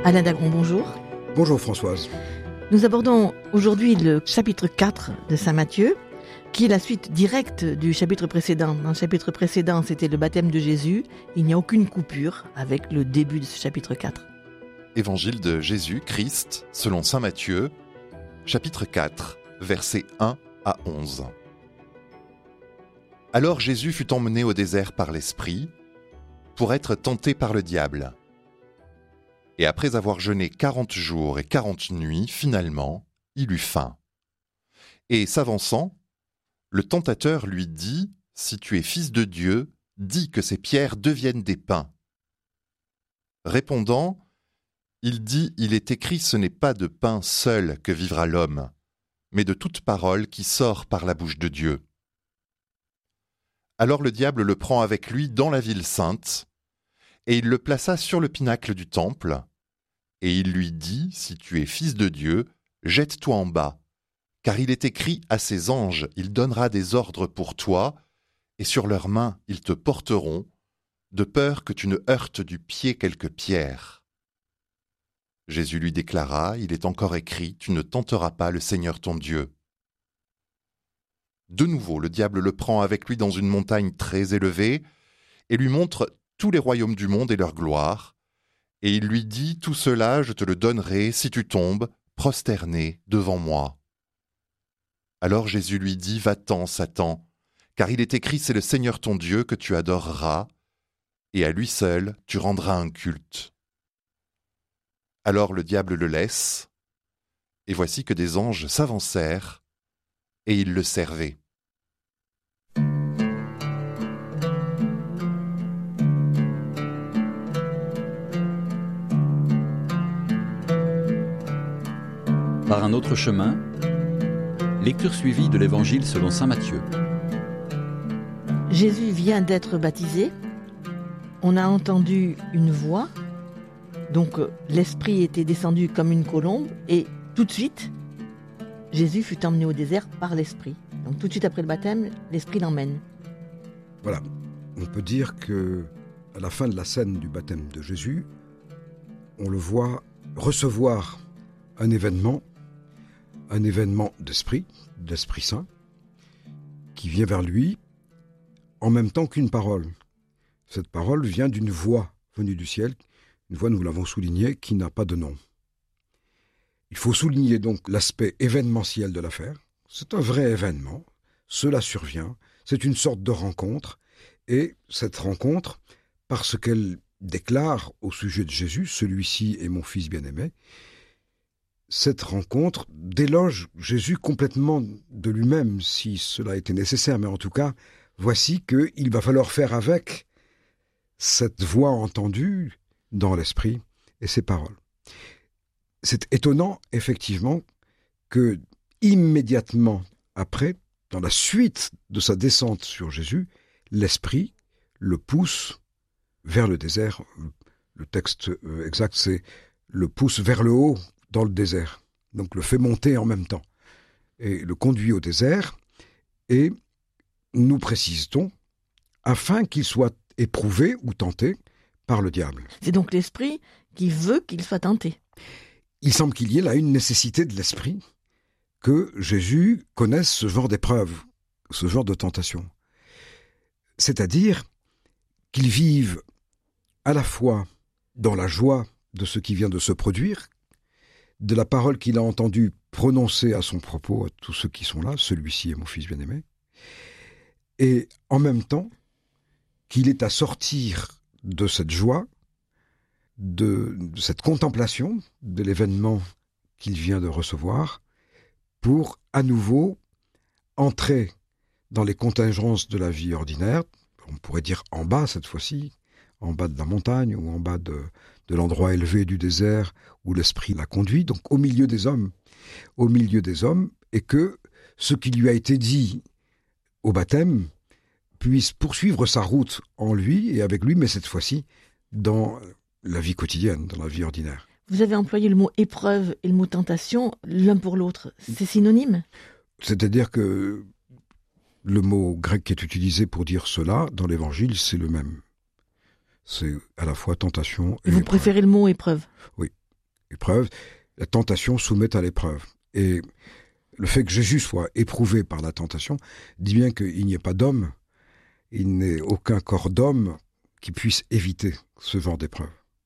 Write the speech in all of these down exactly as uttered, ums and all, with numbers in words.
Alain Dagron, bonjour. Bonjour Françoise. Nous abordons aujourd'hui le chapitre quatre de Saint Matthieu, qui est la suite directe du chapitre précédent. Dans le chapitre précédent, c'était le baptême de Jésus. Il n'y a aucune coupure avec le début de ce chapitre quatre. Évangile de Jésus-Christ selon Saint Matthieu, chapitre quatre, versets un à onze. Alors Jésus fut emmené au désert par l'Esprit pour être tenté par le diable. Et après avoir jeûné quarante jours et quarante nuits, finalement, il eut faim. Et s'avançant, le tentateur lui dit, « Si tu es fils de Dieu, dis que ces pierres deviennent des pains. » Répondant, il dit, « Il est écrit, ce n'est pas de pain seul que vivra l'homme, mais de toute parole qui sort par la bouche de Dieu. » Alors le diable le prend avec lui dans la ville sainte, et il le plaça sur le pinacle du temple, et il lui dit, « Si tu es fils de Dieu, jette-toi en bas, car il est écrit à ses anges, il donnera des ordres pour toi, et sur leurs mains ils te porteront, de peur que tu ne heurtes du pied quelque pierre. » Jésus lui déclara, « Il est encore écrit, tu ne tenteras pas le Seigneur ton Dieu. » De nouveau, le diable le prend avec lui dans une montagne très élevée et lui montre tous les royaumes du monde et leur gloire. Et il lui dit, « Tout cela, je te le donnerai si tu tombes, prosterné devant moi. » Alors Jésus lui dit, « Va-t'en, Satan, car il est écrit, c'est le Seigneur ton Dieu que tu adoreras, et à lui seul tu rendras un culte. » Alors le diable le laisse, et voici que des anges s'avancèrent, et ils le servaient. Par un autre chemin, lecture suivie de l'Évangile selon Saint Matthieu. Jésus vient d'être baptisé. On a entendu une voix. Donc l'Esprit était descendu comme une colombe. Et tout de suite, Jésus fut emmené au désert par l'Esprit. Donc tout de suite après le baptême, l'Esprit l'emmène. Voilà, on peut dire que à la fin de la scène du baptême de Jésus, on le voit recevoir un événement, un événement d'esprit, d'Esprit Saint, qui vient vers lui en même temps qu'une parole. Cette parole vient d'une voix venue du ciel, une voix, nous l'avons souligné, qui n'a pas de nom. Il faut souligner donc l'aspect événementiel de l'affaire. C'est un vrai événement, cela survient, c'est une sorte de rencontre, et cette rencontre, parce qu'elle déclare au sujet de Jésus, « Celui-ci est mon fils bien-aimé », cette rencontre déloge Jésus complètement de lui-même, si cela était nécessaire, mais en tout cas, voici qu'il va falloir faire avec cette voix entendue dans l'esprit et ces paroles. C'est étonnant, effectivement, que immédiatement après, dans la suite de sa descente sur Jésus, l'esprit le pousse vers le désert. Le texte exact, c'est le pousse vers le haut dans le désert. Donc le fait monter en même temps et le conduit au désert. Et nous précisons, afin qu'il soit éprouvé ou tenté par le diable. C'est donc l'Esprit qui veut qu'il soit tenté. Il semble qu'il y ait là une nécessité de l'esprit que Jésus connaisse ce genre d'épreuve, ce genre de tentation. C'est-à-dire qu'il vive à la fois dans la joie de ce qui vient de se produire, de la parole qu'il a entendue prononcer à son propos à tous ceux qui sont là, celui-ci est mon fils bien-aimé, et en même temps qu'il est à sortir de cette joie, de, de cette contemplation de l'événement qu'il vient de recevoir, pour à nouveau entrer dans les contingences de la vie ordinaire, on pourrait dire en bas cette fois-ci, en bas de la montagne ou en bas de, de l'endroit élevé du désert où l'Esprit l'a conduit, donc au milieu des hommes, au milieu des hommes, et que ce qui lui a été dit au baptême puisse poursuivre sa route en lui et avec lui, mais cette fois-ci dans la vie quotidienne, dans la vie ordinaire. Vous avez employé le mot épreuve et le mot tentation, l'un pour l'autre. C'est synonyme ? C'est-à-dire que le mot grec qui est utilisé pour dire cela dans l'Évangile, c'est le même. C'est à la fois tentation et Vous épreuve. préférez le mot épreuve ? Oui, épreuve, la tentation soumet à l'épreuve. Et le fait que Jésus soit éprouvé par la tentation dit bien qu'il n'y ait pas d'homme, il n'est aucun corps d'homme qui puisse éviter ce genre d'épreuve.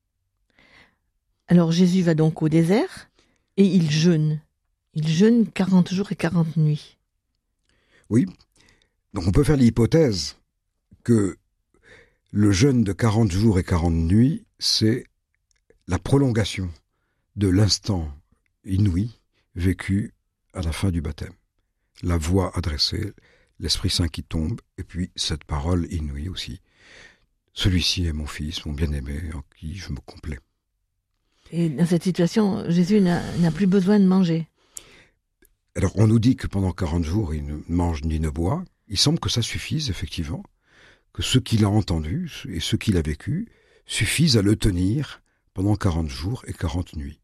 Alors Jésus va donc au désert et il jeûne. Il jeûne quarante jours et quarante nuits. Oui, donc on peut faire l'hypothèse que le jeûne de quarante jours et quarante nuits, c'est la prolongation de l'instant inouï vécu à la fin du baptême. La voix adressée, l'Esprit Saint qui tombe, et puis cette parole inouïe aussi. Celui-ci est mon fils, mon bien-aimé, en qui je me complais. Et dans cette situation, Jésus n'a, n'a plus besoin de manger. Alors on nous dit que pendant quarante jours, il ne mange ni ne boit. Il semble que ça suffise, effectivement, que ce qu'il a entendu et ce qu'il a vécu suffisent à le tenir pendant quarante jours et quarante nuits.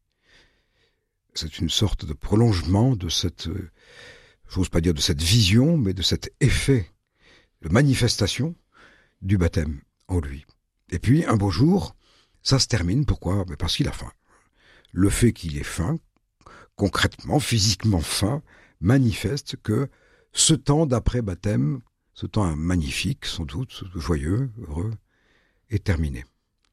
C'est une sorte de prolongement de cette, j'ose pas dire de cette vision, mais de cet effet, de manifestation du baptême en lui. Et puis, un beau jour, ça se termine. Pourquoi ? Parce qu'il a faim. Le fait qu'il ait faim, concrètement, physiquement faim, manifeste que ce temps d'après-baptême, ce temps magnifique, sans doute, joyeux, heureux, est terminé.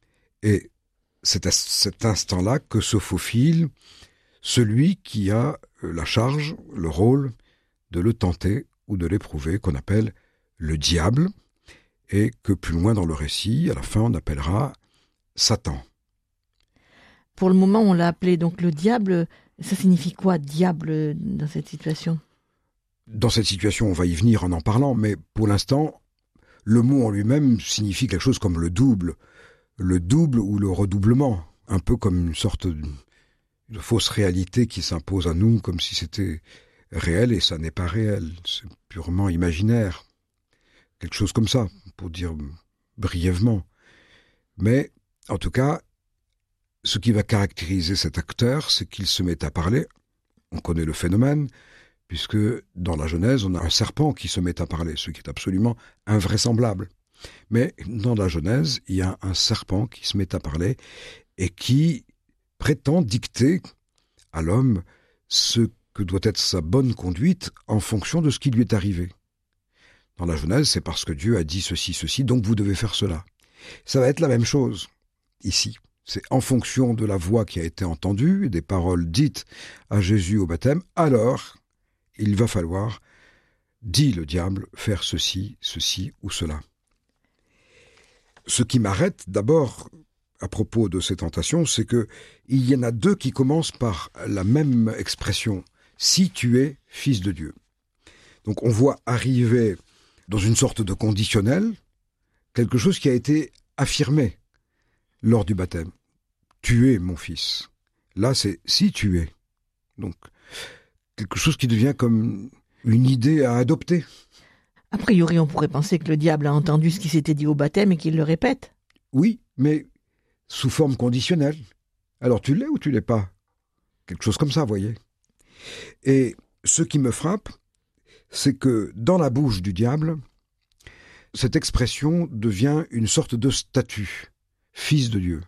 Et c'est à cet instant-là que se faufile celui qui a la charge, le rôle de le tenter ou de l'éprouver, qu'on appelle le diable, et que plus loin dans le récit, à la fin, on appellera Satan. Pour le moment, on l'a appelé donc le diable. Ça signifie quoi, diable, dans cette situation ? Dans cette situation, on va y venir en en parlant, mais pour l'instant, le mot en lui-même signifie quelque chose comme le double, le double ou le redoublement, un peu comme une sorte de, de fausse réalité qui s'impose à nous, comme si c'était réel, et ça n'est pas réel, c'est purement imaginaire. Quelque chose comme ça, pour dire brièvement. Mais, en tout cas, ce qui va caractériser cet acteur, c'est qu'il se met à parler. On connaît le phénomène, puisque dans la Genèse, on a un serpent qui se met à parler, ce qui est absolument invraisemblable. Mais dans la Genèse, il y a un serpent qui se met à parler et qui prétend dicter à l'homme ce que doit être sa bonne conduite en fonction de ce qui lui est arrivé. Dans la Genèse, c'est parce que Dieu a dit ceci, ceci, donc vous devez faire cela. Ça va être la même chose ici. C'est en fonction de la voix qui a été entendue, des paroles dites à Jésus au baptême, alors il va falloir, dit le diable, faire ceci, ceci ou cela. Ce qui m'arrête d'abord à propos de ces tentations, c'est que il y en a deux qui commencent par la même expression, si tu es fils de Dieu. Donc on voit arriver dans une sorte de conditionnel, quelque chose qui a été affirmé lors du baptême. Tu es mon fils. Là, c'est si tu es. Donc, quelque chose qui devient comme une idée à adopter. A priori, on pourrait penser que le diable a entendu ce qui s'était dit au baptême et qu'il le répète. Oui, mais sous forme conditionnelle. Alors tu l'es ou tu l'es pas ? Quelque chose comme ça, vous voyez. Et ce qui me frappe, c'est que dans la bouche du diable, cette expression devient une sorte de statut, fils de Dieu.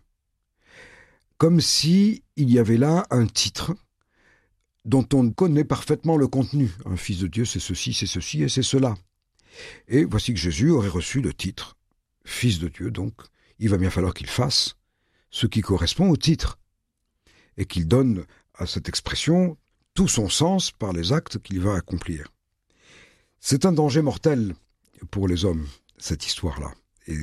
Comme si il y avait là un titre dont on connaît parfaitement le contenu. Un fils de Dieu, c'est ceci, c'est ceci et c'est cela. Et voici que Jésus aurait reçu le titre, fils de Dieu, donc il va bien falloir qu'il fasse ce qui correspond au titre et qu'il donne à cette expression tout son sens par les actes qu'il va accomplir. C'est un danger mortel pour les hommes, cette histoire-là. Et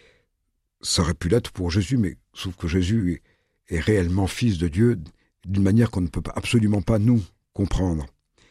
ça aurait pu l'être pour Jésus, mais sauf que Jésus est, est réellement fils de Dieu d'une manière qu'on ne peut pas, absolument pas nous comprendre.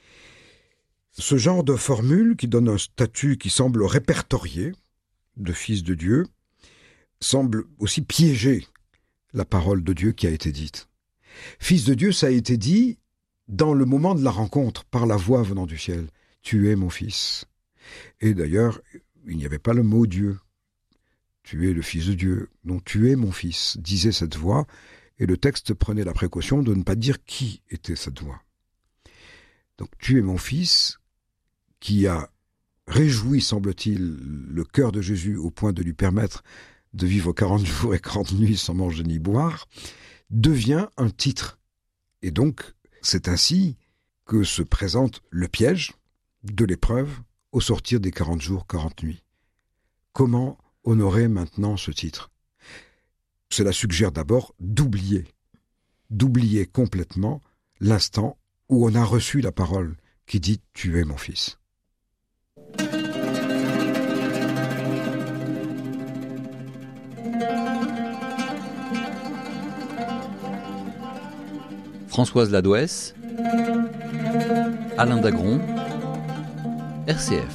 Ce genre de formule qui donne un statut qui semble répertorié de fils de Dieu semble aussi piéger la parole de Dieu qui a été dite. Fils de Dieu, ça a été dit dans le moment de la rencontre, par la voix venant du ciel. Tu es mon fils. Et d'ailleurs, il n'y avait pas le mot Dieu. Tu es le fils de Dieu. Donc tu es mon fils, disait cette voix, et le texte prenait la précaution de ne pas dire qui était cette voix. Donc tu es mon fils, qui a réjoui, semble-t-il, le cœur de Jésus au point de lui permettre de vivre quarante jours et quarante nuits sans manger ni boire, devient un titre Et donc, c'est ainsi que se présente le piège de l'épreuve au sortir des quarante jours, quarante nuits. Comment honorer maintenant ce titre ? Cela suggère d'abord d'oublier, d'oublier complètement l'instant où on a reçu la parole qui dit « Tu es mon fils ». Françoise Ladouès, Alain Dagron, R C F.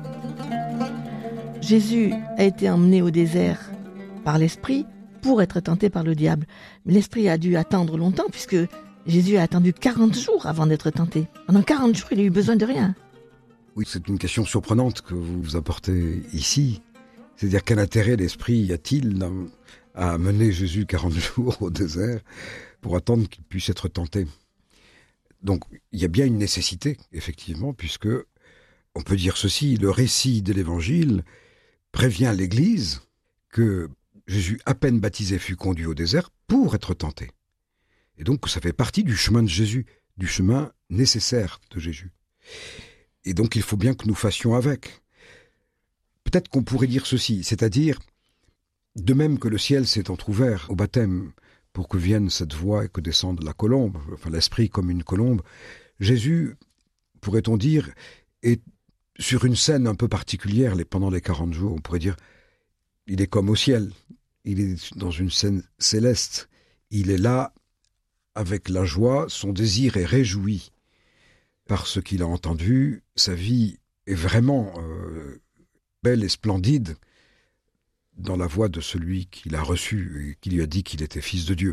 Jésus a été emmené au désert par l'Esprit pour être tenté par le diable. Mais l'Esprit a dû attendre longtemps puisque Jésus a attendu quarante jours avant d'être tenté. Pendant quarante jours, il a eu besoin de rien. Oui, c'est une question surprenante que vous vous apportez ici. C'est-à-dire quel intérêt l'Esprit y a-t-il à mener Jésus quarante jours au désert pour attendre qu'il puisse être tenté ? Donc, il y a bien une nécessité, effectivement, puisque on peut dire ceci, le récit de l'Évangile prévient l'Église que Jésus, à peine baptisé, fut conduit au désert pour être tenté. Et donc, ça fait partie du chemin de Jésus, du chemin nécessaire de Jésus. Et donc, il faut bien que nous fassions avec. Peut-être qu'on pourrait dire ceci, c'est-à-dire, de même que le ciel s'est entrouvert au baptême pour que vienne cette voix et que descende la colombe, enfin l'Esprit comme une colombe, Jésus, pourrait-on dire, est sur une scène un peu particulière pendant les quarante jours. On pourrait dire, il est comme au ciel, il est dans une scène céleste, il est là avec la joie, son désir est réjoui par ce qu'il a entendu, sa vie est vraiment euh, belle et splendide dans la voix de celui qui l'a reçu et qui lui a dit qu'il était fils de Dieu.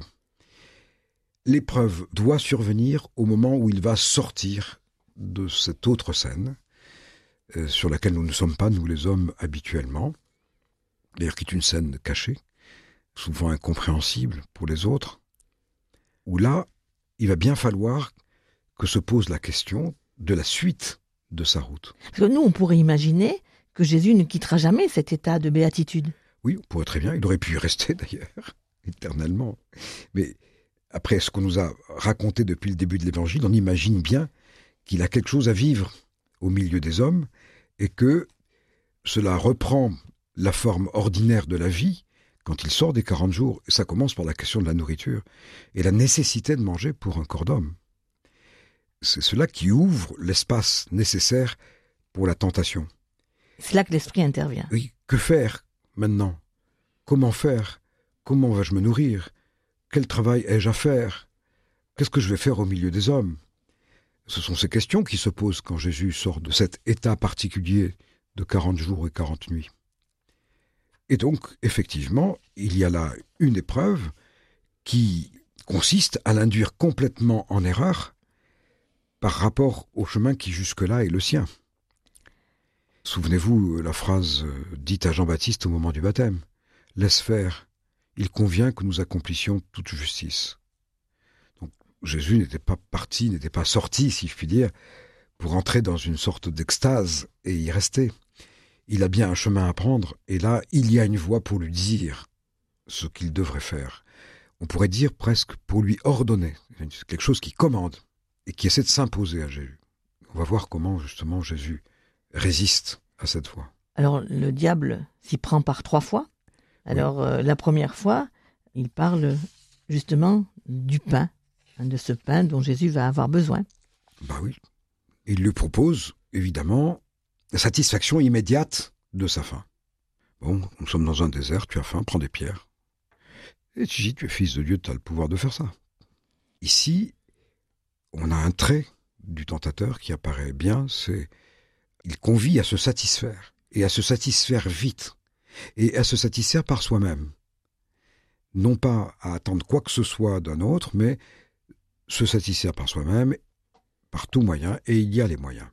L'épreuve doit survenir au moment où il va sortir de cette autre scène, euh, sur laquelle nous ne sommes pas, nous les hommes, habituellement, d'ailleurs qui est une scène cachée, souvent incompréhensible pour les autres, où là, il va bien falloir que se pose la question de la suite de sa route. Parce que nous, on pourrait imaginer que Jésus ne quittera jamais cet état de béatitude. Oui, on pourrait très bien, il aurait pu y rester d'ailleurs, éternellement. Mais après ce qu'on nous a raconté depuis le début de l'Évangile, on imagine bien qu'il a quelque chose à vivre au milieu des hommes et que cela reprend la forme ordinaire de la vie quand il sort des quarante jours. Ça commence par la question de la nourriture et la nécessité de manger pour un corps d'homme. C'est cela qui ouvre l'espace nécessaire pour la tentation. C'est là que l'Esprit intervient. Oui, que faire maintenant ? Comment faire ? Comment vais-je me nourrir ? Quel travail ai-je à faire ? Qu'est-ce que je vais faire au milieu des hommes ? Ce sont ces questions qui se posent quand Jésus sort de cet état particulier de quarante jours et quarante nuits. Et donc, effectivement, il y a là une épreuve qui consiste à l'induire complètement en erreur par rapport au chemin qui jusque-là est le sien. Souvenez-vous la phrase dite à Jean-Baptiste au moment du baptême. « Laisse faire, il convient que nous accomplissions toute justice. » Donc Jésus n'était pas parti, n'était pas sorti, si je puis dire, pour entrer dans une sorte d'extase et y rester. Il a bien un chemin à prendre, et là, il y a une voix pour lui dire ce qu'il devrait faire. On pourrait dire presque pour lui ordonner, quelque chose qui commande et qui essaie de s'imposer à Jésus. On va voir comment, justement, Jésus résiste à cette voix. Alors, le diable s'y prend par trois fois. Alors, oui. euh, la première fois, il parle justement du pain, hein, de ce pain dont Jésus va avoir besoin. Bah oui. Il lui propose, évidemment, la satisfaction immédiate de sa faim. Bon, nous sommes dans un désert, tu as faim, prends des pierres. Et tu dis, tu es fils de Dieu, tu as le pouvoir de faire ça. Ici, on a un trait du tentateur qui apparaît bien, c'est il convie à se satisfaire, et à se satisfaire vite, et à se satisfaire par soi-même. Non pas à attendre quoi que ce soit d'un autre, mais se satisfaire par soi-même, par tout moyen, et il y a les moyens.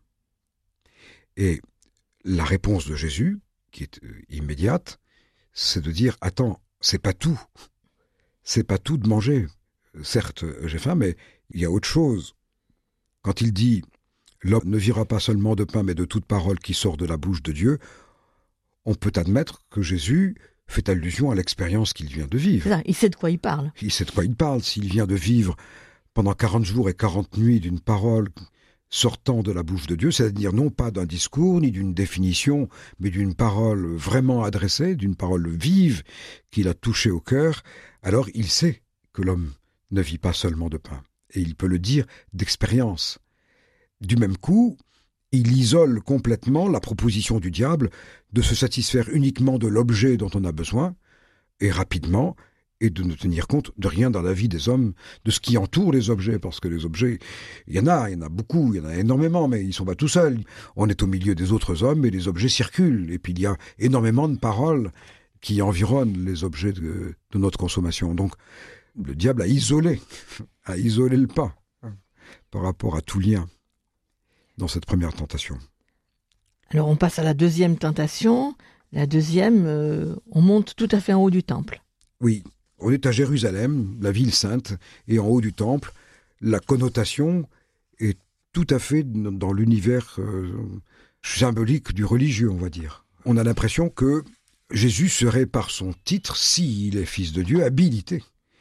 Et la réponse de Jésus, qui est immédiate, c'est de dire, attends, c'est pas tout. C'est pas tout de manger. Certes, j'ai faim, mais il y a autre chose. Quand il dit, l'homme ne vivra pas seulement de pain, mais de toute parole qui sort de la bouche de Dieu, on peut admettre que Jésus fait allusion à l'expérience qu'il vient de vivre. C'est ça, il sait de quoi il parle. Il sait de quoi il parle. S'il vient de vivre pendant quarante jours et quarante nuits d'une parole sortant de la bouche de Dieu, c'est-à-dire non pas d'un discours ni d'une définition, mais d'une parole vraiment adressée, d'une parole vive qu'il a touchée au cœur, alors il sait que l'homme ne vit pas seulement de pain. Et il peut le dire d'expérience. Du même coup, il isole complètement la proposition du diable de se satisfaire uniquement de l'objet dont on a besoin, et rapidement, et de ne tenir compte de rien dans la vie des hommes, de ce qui entoure les objets, parce que les objets, il y en a, il y en a beaucoup, il y en a énormément, mais ils ne sont pas tout seuls. On est au milieu des autres hommes et les objets circulent, et puis il y a énormément de paroles qui environnent les objets de, de notre consommation. Donc, le diable a isolé, a isolé le pain par rapport à tout lien dans cette première tentation. Alors on passe à la deuxième tentation. La deuxième, euh, on monte tout à fait en haut du temple. Oui, on est à Jérusalem, la ville sainte, et en haut du temple, la connotation est tout à fait dans l'univers euh, symbolique du religieux, on va dire. On a l'impression que Jésus serait par son titre, s'il est fils de Dieu, habilité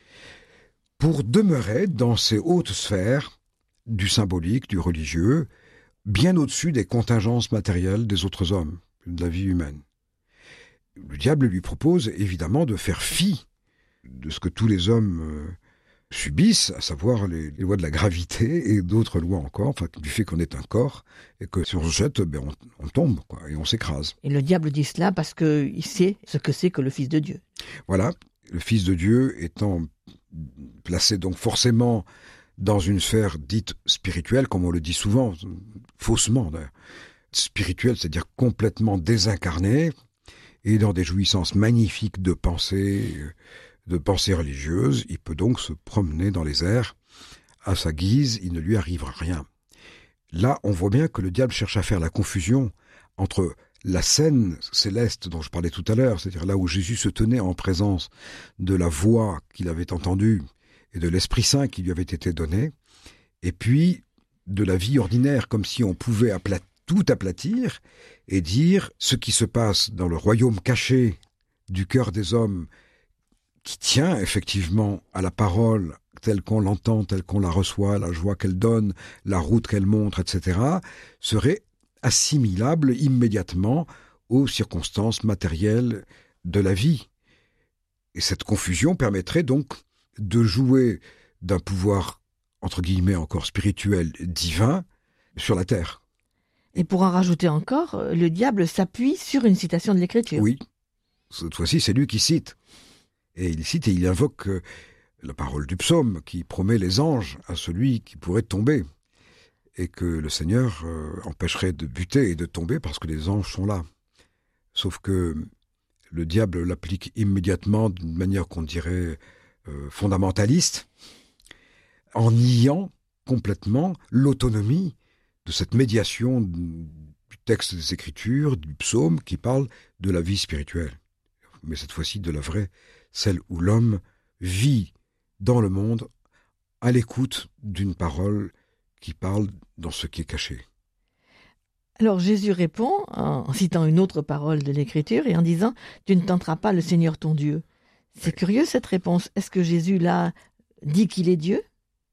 pour demeurer dans ces hautes sphères du symbolique, du religieux, bien au-dessus des contingences matérielles des autres hommes, de la vie humaine. Le diable lui propose évidemment de faire fi de ce que tous les hommes euh, subissent, à savoir les, les lois de la gravité et d'autres lois encore, enfin, du fait qu'on est un corps, et que si on se jette, ben on, on tombe, quoi, et on s'écrase. Et le diable dit cela parce qu'il sait ce que c'est que le Fils de Dieu. Voilà, le Fils de Dieu étant placé donc forcément dans une sphère dite spirituelle, comme on le dit souvent, faussement d'ailleurs. Spirituelle, c'est-à-dire complètement désincarné, et dans des jouissances magnifiques de pensée, de pensée religieuse, il peut donc se promener dans les airs. À sa guise, il ne lui arrivera rien. Là, on voit bien que le diable cherche à faire la confusion entre la scène céleste dont je parlais tout à l'heure, c'est-à-dire là où Jésus se tenait en présence de la voix qu'il avait entendue et de l'Esprit Saint qui lui avait été donné, et puis de la vie ordinaire, comme si on pouvait apla- tout aplatir et dire ce qui se passe dans le royaume caché du cœur des hommes, qui tient effectivement à la parole telle qu'on l'entend, telle qu'on la reçoit, la joie qu'elle donne, la route qu'elle montre, et cetera, serait assimilable immédiatement aux circonstances matérielles de la vie. Et cette confusion permettrait donc de jouer d'un pouvoir, entre guillemets encore spirituel, divin, sur la terre. Et pour en rajouter encore, le diable s'appuie sur une citation de l'Écriture. Oui, cette fois-ci c'est lui qui cite. Et il cite et il invoque la parole du psaume qui promet les anges à celui qui pourrait tomber. Et que le Seigneur euh, empêcherait de buter et de tomber parce que les anges sont là. Sauf que le diable l'applique immédiatement d'une manière qu'on dirait euh, fondamentaliste, en niant complètement l'autonomie de cette médiation du texte des Écritures, du psaume qui parle de la vie spirituelle. Mais cette fois-ci de la vraie, celle où l'homme vit dans le monde à l'écoute d'une parole qui parle dans ce qui est caché. Alors Jésus répond en citant une autre parole de l'Écriture et en disant « Tu ne tenteras pas le Seigneur ton Dieu ». C'est ouais. Curieux cette réponse. Est-ce que Jésus là dit qu'il est Dieu ?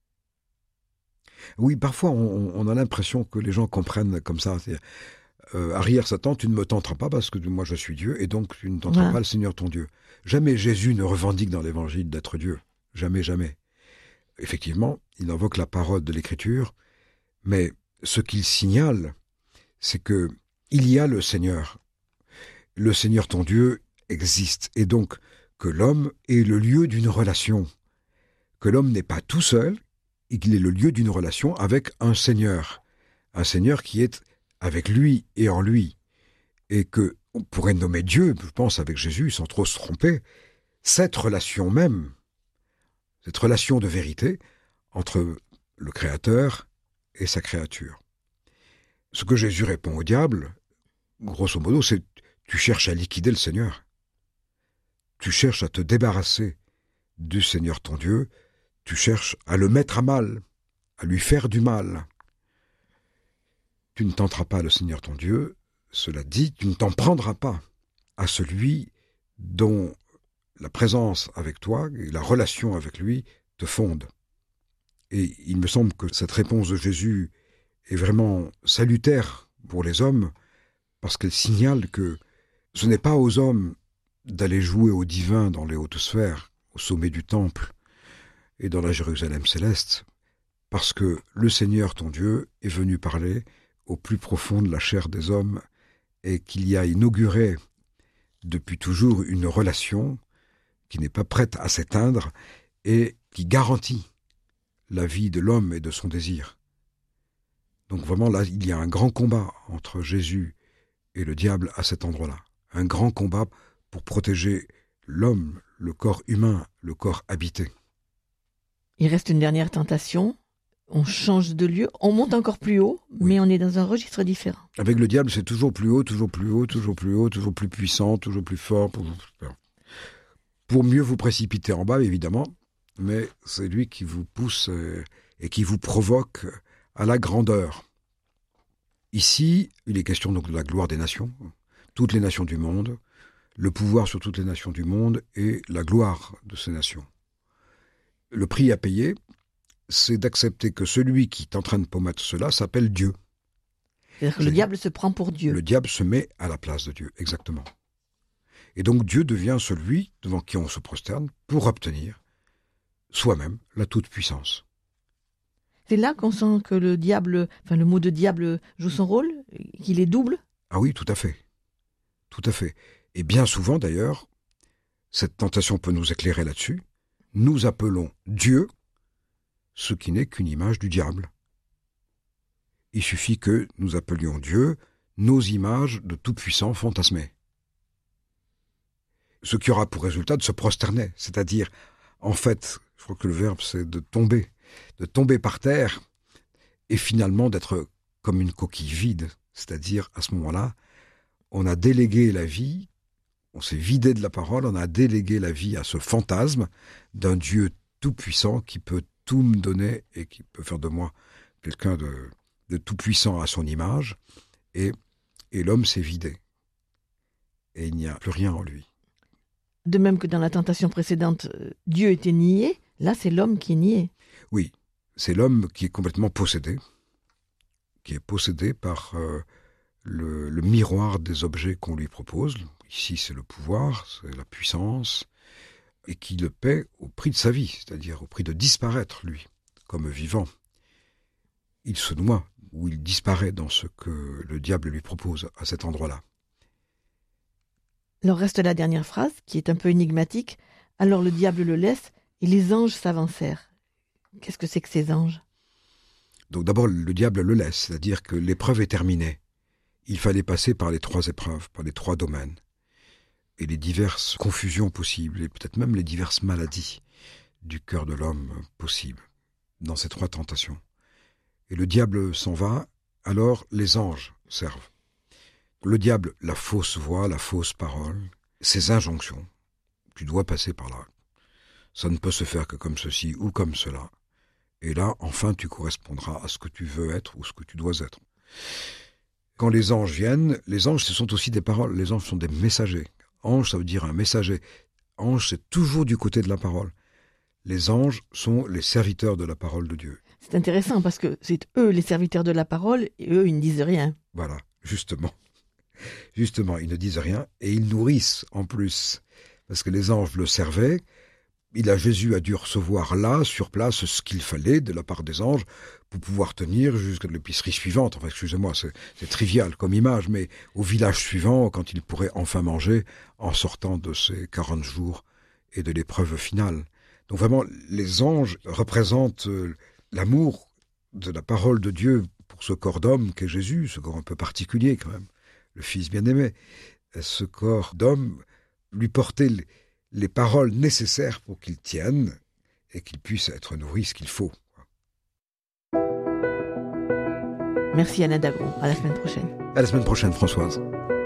Oui, parfois on, on a l'impression que les gens comprennent comme ça. C'est, euh, arrière Satan, tu ne me tenteras pas parce que moi je suis Dieu et donc tu ne tenteras ouais. pas le Seigneur ton Dieu. Jamais Jésus ne revendique dans l'Évangile d'être Dieu. Jamais, jamais. Effectivement, il invoque la parole de l'Écriture, mais ce qu'il signale, c'est que il y a le Seigneur. Le Seigneur ton Dieu existe, et donc que l'homme est le lieu d'une relation, que l'homme n'est pas tout seul, et qu'il est le lieu d'une relation avec un Seigneur, un Seigneur qui est avec lui et en lui, et que on pourrait nommer Dieu, je pense avec Jésus, sans trop se tromper, cette relation même, cette relation de vérité entre le Créateur et sa créature. Ce que Jésus répond au diable, grosso modo, c'est « tu cherches à liquider le Seigneur. Tu cherches à te débarrasser du Seigneur ton Dieu, tu cherches à le mettre à mal, à lui faire du mal. Tu ne tenteras pas le Seigneur ton Dieu, cela dit, tu ne t'en prendras pas à celui dont la présence avec toi et la relation avec lui te fondent. Et il me semble que cette réponse de Jésus est vraiment salutaire pour les hommes, parce qu'elle signale que ce n'est pas aux hommes d'aller jouer au divin dans les hautes sphères, au sommet du temple et dans la Jérusalem céleste, parce que le Seigneur, ton Dieu, est venu parler au plus profond de la chair des hommes et qu'il y a inauguré depuis toujours une relation qui n'est pas prête à s'éteindre et qui garantit la vie de l'homme et de son désir. Donc vraiment là, il y a un grand combat entre Jésus et le diable à cet endroit-là. Un grand combat pour protéger l'homme, le corps humain, le corps habité. Il reste une dernière tentation. On change de lieu, on monte encore plus haut, oui. Mais on est dans un registre différent. Avec le diable, c'est toujours plus haut, toujours plus haut, toujours plus haut, toujours plus puissant, toujours plus fort. Pour, pour mieux vous précipiter en bas, évidemment, mais c'est lui qui vous pousse et qui vous provoque à la grandeur. Ici, il est question donc de la gloire des nations, toutes les nations du monde, le pouvoir sur toutes les nations du monde et la gloire de ces nations. Le prix à payer, c'est d'accepter que celui qui est en train de promettre cela s'appelle Dieu. C'est-à-dire que le diable se prend pour Dieu. Le diable se met à la place de Dieu, exactement. Et donc Dieu devient celui devant qui on se prosterne pour obtenir soi-même la toute-puissance. C'est là qu'on sent que le diable, enfin le mot de diable joue son rôle, qu'il est double ? Ah oui, tout à fait. Tout à fait. Et bien souvent d'ailleurs, cette tentation peut nous éclairer là-dessus. Nous appelons Dieu ce qui n'est qu'une image du diable. Il suffit que nous appelions Dieu nos images de tout-puissant fantasmés. Ce qui aura pour résultat de se prosterner, c'est-à-dire, en fait, je crois que le verbe c'est de tomber, de tomber par terre et finalement d'être comme une coquille vide, c'est-à-dire à ce moment-là, on a délégué la vie, on s'est vidé de la parole, on a délégué la vie à ce fantasme d'un Dieu tout-puissant qui peut tout me donner et qui peut faire de moi quelqu'un de, de tout-puissant à son image, et, et l'homme s'est vidé. Et il n'y a plus rien en lui. De même que dans la tentation précédente, Dieu était nié, là c'est l'homme qui est nié. Oui, c'est l'homme qui est complètement possédé, qui est possédé par euh, le, le miroir des objets qu'on lui propose. Ici c'est le pouvoir, c'est la puissance, et qui le paie au prix de sa vie, c'est-à-dire au prix de disparaître, lui, comme vivant. Il se noie, ou il disparaît dans ce que le diable lui propose à cet endroit-là. Alors reste la dernière phrase, qui est un peu énigmatique. Alors le diable le laisse, et les anges s'avancèrent. Qu'est-ce que c'est que ces anges ? Donc d'abord, le diable le laisse, c'est-à-dire que l'épreuve est terminée. Il fallait passer par les trois épreuves, par les trois domaines. Et les diverses confusions possibles, et peut-être même les diverses maladies du cœur de l'homme possibles, dans ces trois tentations. Et le diable s'en va, alors les anges servent. Le diable, la fausse voix, la fausse parole, ces injonctions, tu dois passer par là. Ça ne peut se faire que comme ceci ou comme cela. Et là, enfin, tu correspondras à ce que tu veux être ou ce que tu dois être. Quand les anges viennent, les anges, ce sont aussi des paroles. Les anges sont des messagers. Ange, ça veut dire un messager. Ange, c'est toujours du côté de la parole. Les anges sont les serviteurs de la parole de Dieu. C'est intéressant parce que c'est eux les serviteurs de la parole et eux, ils ne disent rien. Voilà, justement. Justement, ils ne disent rien et ils nourrissent en plus. Parce que les anges le servaient. Il a, Jésus a dû recevoir là, sur place, ce qu'il fallait de la part des anges pour pouvoir tenir jusqu'à l'épicerie suivante. Enfin, excusez-moi, c'est, c'est trivial comme image, mais au village suivant, quand il pourrait enfin manger en sortant de ces quarante jours et de l'épreuve finale. Donc vraiment, les anges représentent l'amour de la parole de Dieu pour ce corps d'homme qu'est Jésus, ce corps un peu particulier quand même, le Fils bien-aimé. Ce corps d'homme lui portait les, les paroles nécessaires pour qu'il tienne et qu'il puisse être nourri ce qu'il faut. Merci Alain Dagron, à la semaine prochaine. À la semaine prochaine, Françoise.